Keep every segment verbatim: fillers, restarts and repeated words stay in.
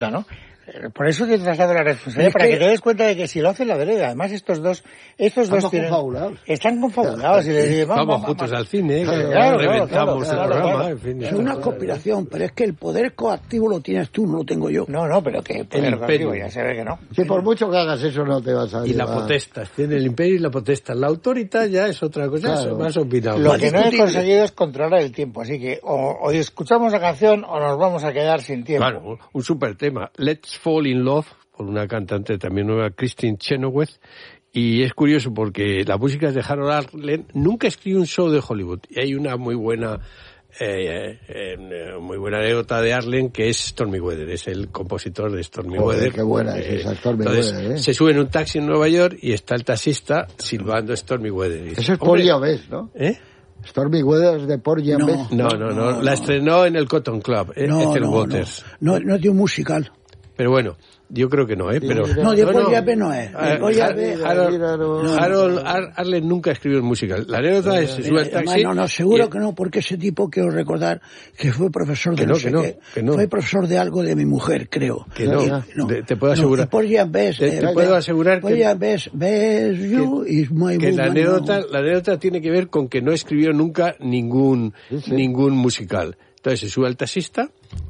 ¿no? Por eso te traslado la responsabilidad, es para que... que te des cuenta de que si lo hacen la vereda, además estos dos, estos dos tienen, confabulados. Están confabulados. Y les dicen, vamos, vamos juntos al cine, claro, que claro, reventamos claro, el claro, programa. claro. En fin, es una conspiración, pero es que el poder coactivo lo tienes tú, no lo tengo yo. No, no, pero que poder coactivo ya se ve que no. Si por mucho que hagas eso no te vas a Y llevar. la potestas, tiene el imperio y la potestad. La autoridad ya es otra cosa, Claro. eso más opinado. Lo que no he conseguido es controlar el tiempo, así que o, o escuchamos la canción o nos vamos a quedar sin tiempo. Claro, un super tema. Let's Fall in Love, por una cantante también nueva, Kristin Chenoweth, y es curioso porque la música es de Harold Arlen. Nunca escribió un show de Hollywood, y hay una muy buena eh, eh, muy buena anécdota de Arlen, que es Stormy Weather, es el compositor de Stormy Joder, Weather. qué buena es esa Stormy entonces, Weather, ¿eh? Se sube en un taxi en Nueva York y está el taxista silbando Stormy Weather. Dice, Eso es Porgy Bess, ¿no? ¿Eh? Stormy Weather es de Porgy No. Bess. No, no, no, No, la no. estrenó en el Cotton Club, eh, No, Ethel no, Waters. no, no, no es de un musical. Pero bueno, yo creo que no, ¿eh? Pero, No, de Porgy Bess no es. Ah, De Porgy Har- Bess- Harold, Harold Ar- Arlen nunca escribió el musical. La anécdota es, se sube al taxi... No, no, seguro y- que no, porque ese tipo, quiero recordar, que fue profesor de Que no, no sé que no, qué. que no. Fue profesor de algo de mi mujer, creo. Que no, Y- te- te puedo asegurar. No, y Porgy Bess, Te- te eh, puedo asegurar que- Porgy Bess, Bess you is my que la woman, anécdota, no. la anécdota tiene que ver con que no escribió nunca ningún, Sí, sí. ningún musical. Entonces se sube al taxista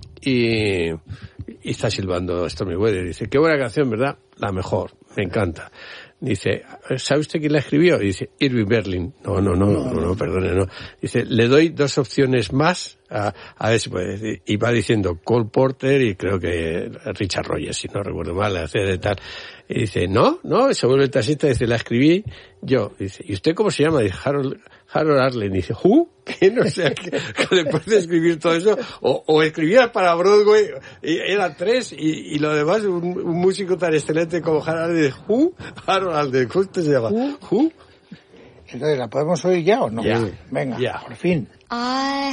y, y está silbando Stormy Weather. Dice, qué buena canción, ¿verdad? La mejor, me encanta. Dice, ¿sabe usted quién la escribió? Y dice, Irving Berlin. No, no, no, no, no, no, perdone, no. Dice, le doy dos opciones más, a, a ver si puede decir. Y va diciendo Cole Porter y creo que Richard Rogers, si no recuerdo mal, hacer de tal. Y dice, no, no, se vuelve el taxista y dice, la escribí yo. Y dice, ¿y usted cómo se llama? Dice, Harold, Harold Arlen. Y dice, ¿who? Que no sé, que, que después de escribir todo eso, o, o escribía para Broadway, y eran tres, y, y lo demás, un, un músico tan excelente como Harold Arlen, ¿who? Harold Arlen, ¿cómo usted se llama? ¿Who? Entonces, ¿la podemos oír ya o no? Ya. Venga, Ya. por fin. I